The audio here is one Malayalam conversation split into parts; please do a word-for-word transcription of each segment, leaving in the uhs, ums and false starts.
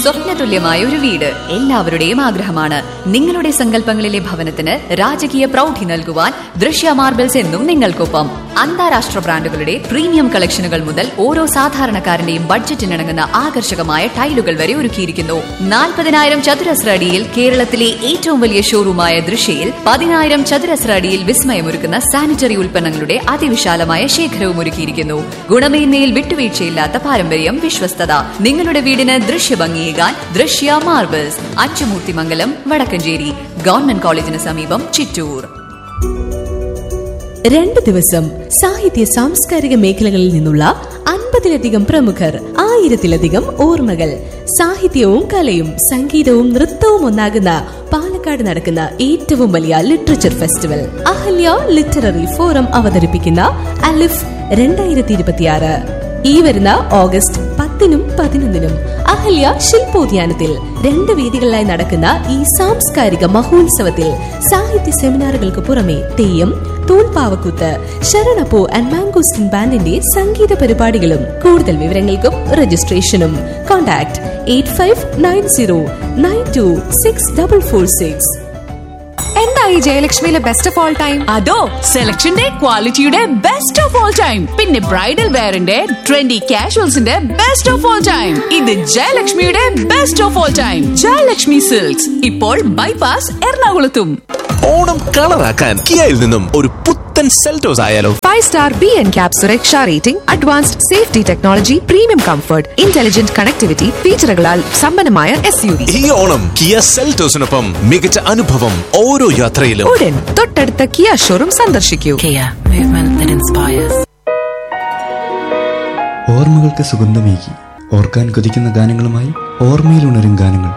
സ്വപ്നതുല്യമായ ഒരു വീട് എല്ലാവരുടെയും ആഗ്രഹമാണ്. നിങ്ങളുടെ സങ്കല്പങ്ങളിലെ ഭവനത്തിന് രാജകീയ പ്രൗഢി നൽകുവാൻ ദൃശ്യ മാർബിൾസ് എന്നും നിങ്ങൾക്കൊപ്പം. അന്താരാഷ്ട്ര ബ്രാൻഡുകളുടെ പ്രീമിയം കളക്ഷനുകൾ മുതൽ ഓരോ സാധാരണക്കാരന്റെയും ബഡ്ജറ്റിനിണങ്ങുന്ന ആകർഷകമായ ടൈലുകൾ വരെ ഒരുക്കിയിരിക്കുന്നു. നാൽപ്പതിനായിരം ചതുരശ്ര അടിയിൽ കേരളത്തിലെ ഏറ്റവും വലിയ ഷോറൂമായ ദൃശ്യയിൽ പതിനായിരം ചതുരശ്ര അടിയിൽ വിസ്മയമൊരുക്കുന്ന സാനിറ്ററി ഉൽപ്പന്നങ്ങളുടെ അതിവിശാലമായ ശേഖരവും ഒരുക്കിയിരിക്കുന്നു. ഗുണമേന്മയിൽ വിട്ടുവീഴ്ചയില്ലാത്ത പാരമ്പര്യം, വിശ്വസ്തത. നിങ്ങളുടെ വീടിന് ദൃശ്യഭംഗിയേകാൻ ദൃശ്യ മാർബിൾസ്, അച്ചുമൂർത്തിമംഗലം, വടക്കഞ്ചേരി. ഗവൺമെന്റ് കോളേജിന് സമീപം, ചിറ്റൂർ. രണ്ട് ദിവസം സാഹിത്യ സാംസ്കാരിക മേഖലകളിൽ നിന്നുള്ള അൻപതിലധികം പ്രമുഖർ, ആയിരത്തിലധികം ഓർമ്മകൾ. സാഹിത്യവും കലയും സംഗീതവും നൃത്തവും ഒന്നാകുന്ന പാലക്കാട് നടക്കുന്ന ഏറ്റവും വലിയ literature festival Ahalya literary forum അവതരിപ്പിക്കുന്ന അലിഫ് രണ്ടായിരത്തി ഇരുപത്തിയാറ് ഈ വരുന്ന ഓഗസ്റ്റ് പത്തിനും പതിനൊന്നിനും അഹല്യ ശില്പോദ്യാനത്തിൽ രണ്ട് വേദികളിലായി നടക്കുന്ന ഈ സാംസ്കാരിക മഹോത്സവത്തിൽ സാഹിത്യ സെമിനാറുകൾക്ക് പുറമെ തെയ്യം, തൂൺപാവക്കൂത്ത്, ശരണപ്പൂ ആൻഡ് മാംഗോസ്റ്റിൻ ബാൻഡിന്റെ സംഗീത പരിപാടികളും. കൂടുതൽ വിവരങ്ങൾക്കും രജിസ്ട്രേഷനും contact eight five nine zero nine to six double four six. എന്തായി ജയലക്ഷ്മിയിലെ ബെസ്റ്റ് ഓഫ് ഓൾ ടൈം? അതോ സെലക്ഷന്റെ ക്വാളിറ്റിയുടെ ബെസ്റ്റ് ഓഫ് ഓൾ ടൈം, പിന്നെ bridal വെയറിന്റെ trendy കാഷ്വൽസിന്റെ best of all time. ഇത് ജയലക്ഷ്മിയുടെ best of all time. Jayalakshmi silks ഇപ്പോൾ ബൈപാസ് എറണാകുളത്തും. ഓണം കളറാക്കാൻ കിയയിൽ നിന്നും ഒരു പുത്തൻ സെൽറ്റോസ് ആയാലോ? Five star B N cap സുരക്ഷ rating, advanced safety technology, premium comfort, intelligent connectivity ഫീച്ചറുകളാൽ സമ്പന്നമായ എസ് യു വി. ഈ ഓണം കിയ സെൽറ്റോസിനൊപ്പം മികച്ച അനുഭവം ഓരോ യാത്രയിലും. ഉടൻ തൊട്ടടുത്ത കിയ ഷോറൂം സന്ദർശിക്കൂ. ഓർമ്മകൾക്ക് സുഗന്ധമേകി ഓർക്കാൻ കൊതിക്കുന്ന ഗാനങ്ങളുമായി ഓർമ്മയിലുണരും ഗാനങ്ങൾ.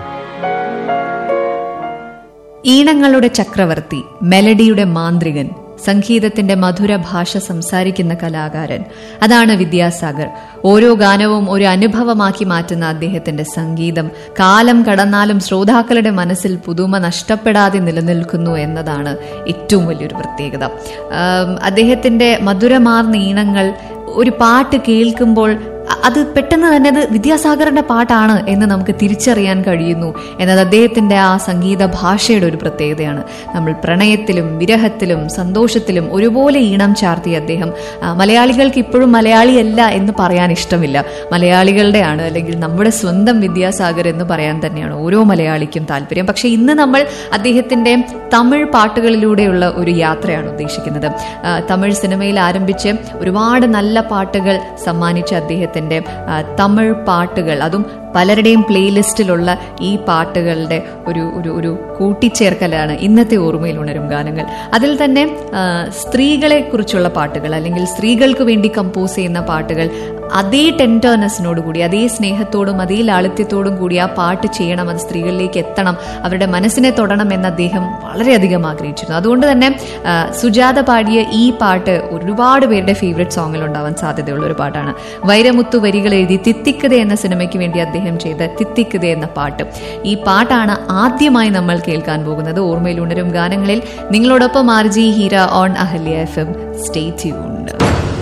ഈണങ്ങളുടെ ചക്രവർത്തി, മെലഡിയുടെ മാന്ത്രികൻ, സംഗീതത്തിന്റെ മധുര ഭാഷ സംസാരിക്കുന്ന കലാകാരൻ, അതാണ് വിദ്യാസാഗർ. ഓരോ ഗാനവും ഒരു അനുഭവമാക്കി മാറ്റുന്ന അദ്ദേഹത്തിന്റെ സംഗീതം കാലം കടന്നാലും ശ്രോതാക്കളുടെ മനസ്സിൽ പുതുമ നഷ്ടപ്പെടാതെ നിലനിൽക്കുന്നു എന്നതാണ് ഏറ്റവും വലിയൊരു പ്രത്യേകത. അദ്ദേഹത്തിന്റെ മധുരമാർന്ന ഈണങ്ങൾ ഒരു പാട്ട് കേൾക്കുമ്പോൾ അത് പെട്ടെന്ന് തന്നെ അത് വിദ്യാസാഗറിന്റെ പാട്ടാണ് എന്ന് നമുക്ക് തിരിച്ചറിയാൻ കഴിയുന്നു എന്നത് അദ്ദേഹത്തിന്റെ ആ സംഗീത ഭാഷയുടെ ഒരു പ്രത്യേകതയാണ്. നമ്മൾ പ്രണയത്തിലും വിരഹത്തിലും സന്തോഷത്തിലും ഒരുപോലെ ഈണം ചാർത്തിയ അദ്ദേഹം മലയാളികൾക്ക് ഇപ്പോഴും മലയാളിയല്ല എന്ന് പറയാൻ ഇഷ്ടമില്ല, മലയാളികളുടെയാണ്, അല്ലെങ്കിൽ നമ്മുടെ സ്വന്തം വിദ്യാസാഗർ എന്ന് പറയാൻ തന്നെയാണ് ഓരോ മലയാളിക്കും താല്പര്യം. പക്ഷെ ഇന്ന് നമ്മൾ അദ്ദേഹത്തിന്റെ തമിഴ് പാട്ടുകളിലൂടെയുള്ള ഒരു യാത്രയാണ് ഉദ്ദേശിക്കുന്നത്. തമിഴ് സിനിമയിൽ ആരംഭിച്ച് ഒരുപാട് നല്ല പാട്ടുകൾ സമ്മാനിച്ച അദ്ദേഹത്തിന്റെ തമിഴ് പാട്ടുകൾ, അതും പലരുടെയും പ്ലേലിസ്റ്റിലുള്ള ഈ പാട്ടുകളുടെ ഒരു ഒരു ഒരു കൂട്ടിച്ചേർക്കലാണ് ഇന്നത്തെ ഓർമ്മയിൽ ഉണരും ഗാനങ്ങൾ. അതിൽ തന്നെ സ്ത്രീകളെ കുറിച്ചുള്ള പാട്ടുകൾ, അല്ലെങ്കിൽ സ്ത്രീകൾക്ക് വേണ്ടി കമ്പോസ് ചെയ്യുന്ന പാട്ടുകൾ അതേ ടെൻഡർനെസ്സിനോടുകൂടി, അതേ സ്നേഹത്തോടും അതേ ലാളിത്യത്തോടും കൂടി ആ പാട്ട് ചെയ്യണം, അത് സ്ത്രീകളിലേക്ക് എത്തണം, അവരുടെ മനസ്സിനെ തൊടണം എന്ന് അദ്ദേഹം വളരെയധികം ആഗ്രഹിച്ചിരുന്നു. അതുകൊണ്ട് തന്നെ സുജാത പാടിയ ഈ പാട്ട് ഒരുപാട് പേരുടെ ഫേവറേറ്റ് സോങ്ങിൽ ഉണ്ടാവാൻ സാധ്യതയുള്ള ഒരു പാട്ടാണ്. വൈരമുത്തു വരികൾ എഴുതി തിത്തിക്കത എന്ന സിനിമയ്ക്ക് വേണ്ടി അദ്ദേഹം ചെയ്ത തിത്തിക്കത എന്ന പാട്ട്, ഈ പാട്ടാണ് ആദ്യമായി നമ്മൾ കേൾക്കാൻ പോകുന്നത് ഓർമ്മയിൽ ഉണരും ഗാനങ്ങളിൽ. നിങ്ങളോടൊപ്പം R G Heera on Ahalya F M. Stay tuned.